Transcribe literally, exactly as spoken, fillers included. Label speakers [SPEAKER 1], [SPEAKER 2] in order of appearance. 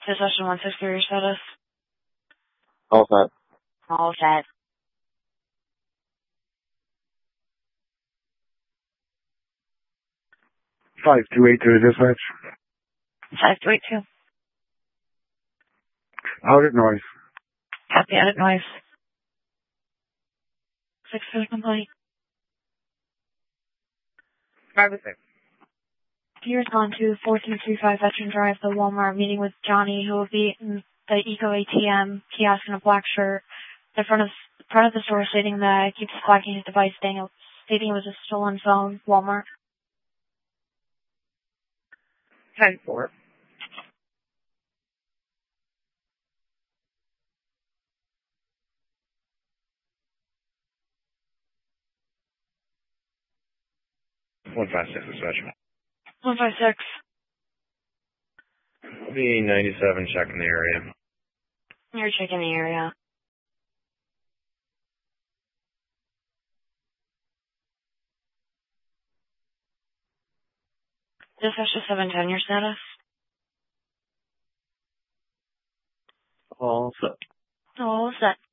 [SPEAKER 1] Session one six, your status.
[SPEAKER 2] All set.
[SPEAKER 1] All set.
[SPEAKER 2] five two eight two dispatch.
[SPEAKER 1] five two eight two.
[SPEAKER 2] Out at noise.
[SPEAKER 1] Copy, out at noise. Six for the complaint.
[SPEAKER 2] Five to six.
[SPEAKER 1] You respond to four two three five Veteran Drive, the Walmart, meeting with Johnny, who will be in the Eco A T M kiosk in a black shirt in front of front of the store, stating that he keeps flacking his device, stating, stating it was a stolen phone. Walmart.
[SPEAKER 2] ten four. one five six dispatch.
[SPEAKER 1] one five six.
[SPEAKER 2] B ninety-seven checking the area.
[SPEAKER 1] You're checking the area. Dispatch to seven ten, your status.
[SPEAKER 2] All set.
[SPEAKER 1] All set.